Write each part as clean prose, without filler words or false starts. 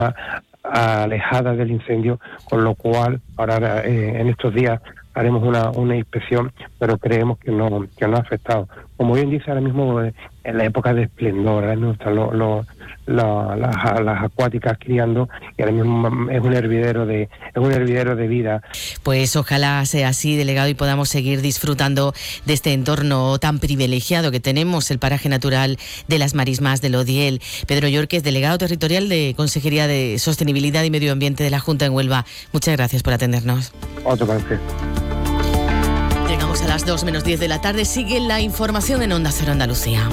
alejada del incendio, con lo cual ahora en estos días haremos una inspección, pero creemos que no ha afectado. Como bien dice, ahora mismo en la época de esplendor, ahora mismo están las acuáticas criando y ahora mismo es un hervidero de vida. Pues ojalá sea así, delegado, y podamos seguir disfrutando de este entorno tan privilegiado que tenemos, el paraje natural de las Marismas del Odiel. Pedro Yorques, delegado territorial de Consejería de Sostenibilidad y Medio Ambiente de la Junta en Huelva. Muchas gracias por atendernos. Otro parte. Llegamos a las 2 menos 10 de la tarde. Sigue la información en Onda Cero Andalucía.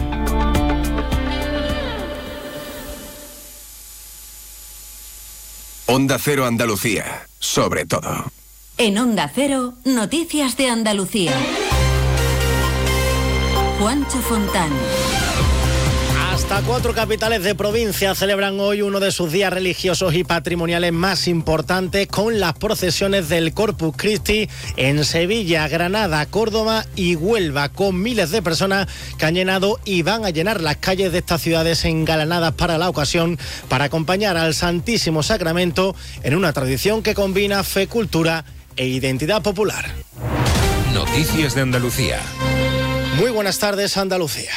Onda Cero Andalucía, sobre todo. En Onda Cero, Noticias de Andalucía. Juancho Fontán. Hasta 4 capitales de provincia celebran hoy uno de sus días religiosos y patrimoniales más importantes, con las procesiones del Corpus Christi en Sevilla, Granada, Córdoba y Huelva, con miles de personas que han llenado y van a llenar las calles de estas ciudades engalanadas para la ocasión, para acompañar al Santísimo Sacramento en una tradición que combina fe, cultura e identidad popular. Noticias de Andalucía. Muy buenas tardes, Andalucía.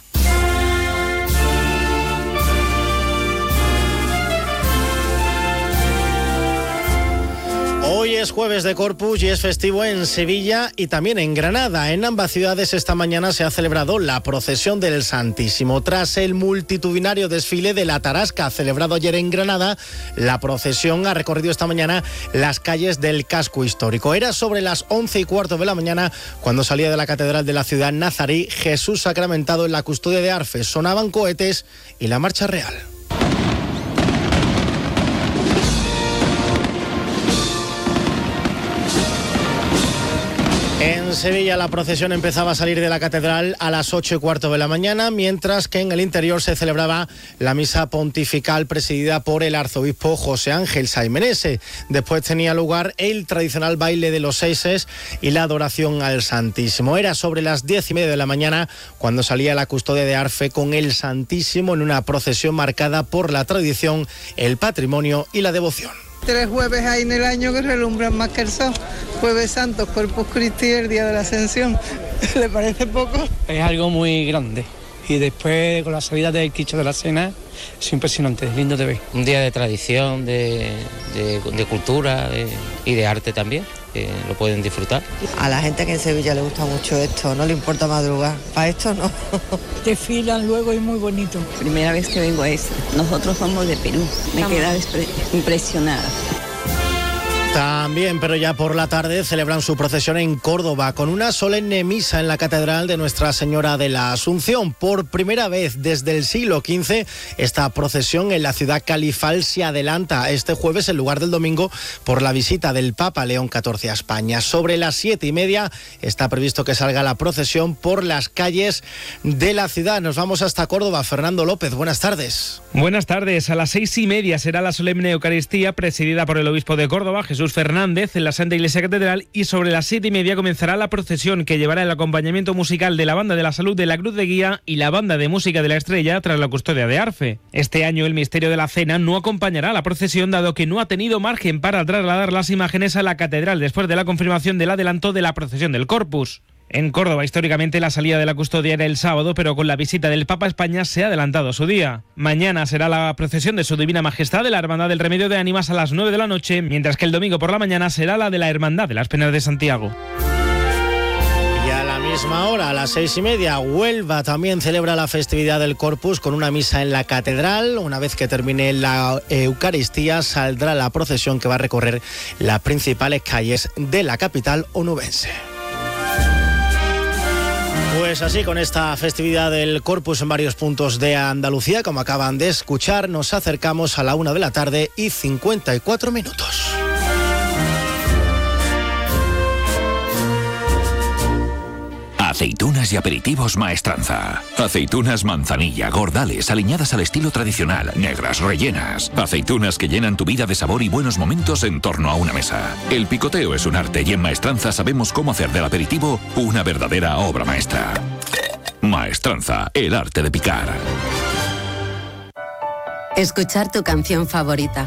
Hoy es jueves de Corpus y es festivo en Sevilla y también en Granada. En ambas ciudades esta mañana se ha celebrado la procesión del Santísimo. Tras el multitudinario desfile de la Tarasca celebrado ayer en Granada, la procesión ha recorrido esta mañana las calles del casco histórico. Era sobre las 11:15 de la mañana cuando salía de la catedral de la ciudad nazarí Jesús sacramentado en la custodia de Arfe. Sonaban cohetes y la marcha real. En Sevilla la procesión empezaba a salir de la catedral a las 8:15 de la mañana, mientras que en el interior se celebraba la misa pontifical presidida por el arzobispo José Ángel Saimenese. Después tenía lugar el tradicional baile de los seises y la adoración al Santísimo. Era sobre las 10:30 de la mañana cuando salía la custodia de Arfe con el Santísimo en una procesión marcada por la tradición, el patrimonio y la devoción. 3 jueves hay en el año que relumbran más que el sol. Jueves Santo, Corpus Christi, el día de la Ascensión. ¿Le parece poco? Es algo muy grande. Y después, con la salida del Cristo de la Cena, es impresionante, es lindo de ver. Un día de tradición, de cultura y de arte también, que lo pueden disfrutar. A la gente que en Sevilla le gusta mucho esto, no le importa madrugar. Para esto no. Desfilan luego y muy bonito. Primera vez que vengo a esto. Nosotros somos de Perú. Me queda impresionada. También, pero ya por la tarde, celebran su procesión en Córdoba con una solemne misa en la Catedral de Nuestra Señora de la Asunción. Por primera vez desde el siglo XV, esta procesión en la ciudad califal se adelanta este jueves en lugar del domingo por la visita del Papa León XIV a España. Sobre las 7:30 está previsto que salga la procesión por las calles de la ciudad. Nos vamos hasta Córdoba. Fernando López, buenas tardes. Buenas tardes. A las 6:30 será la solemne Eucaristía presidida por el obispo de Córdoba, Jesús Fernández, en la Santa Iglesia Catedral, y sobre las 7:30 comenzará la procesión que llevará el acompañamiento musical de la Banda de la Salud de la Cruz de Guía y la Banda de Música de la Estrella tras la custodia de Arfe. Este año el misterio de la Cena no acompañará a la procesión, dado que no ha tenido margen para trasladar las imágenes a la Catedral después de la confirmación del adelanto de la procesión del Corpus. En Córdoba, históricamente, la salida de la custodia era el sábado, pero con la visita del Papa a España se ha adelantado su día. Mañana será la procesión de su Divina Majestad de la Hermandad del Remedio de Ánimas a las 9 de la noche, mientras que el domingo por la mañana será la de la Hermandad de las Penas de Santiago. Y a la misma hora, a las 6:30, Huelva también celebra la festividad del Corpus con una misa en la catedral. Una vez que termine la Eucaristía, saldrá la procesión que va a recorrer las principales calles de la capital onubense. Pues así, con esta festividad del Corpus en varios puntos de Andalucía, como acaban de escuchar, nos acercamos a la 1:54 PM. Aceitunas y aperitivos Maestranza. Aceitunas manzanilla, gordales, aliñadas al estilo tradicional, negras, rellenas. Aceitunas que llenan tu vida de sabor y buenos momentos en torno a una mesa. El picoteo es un arte y en Maestranza sabemos cómo hacer del aperitivo una verdadera obra maestra. Maestranza, el arte de picar. Escuchar tu canción favorita.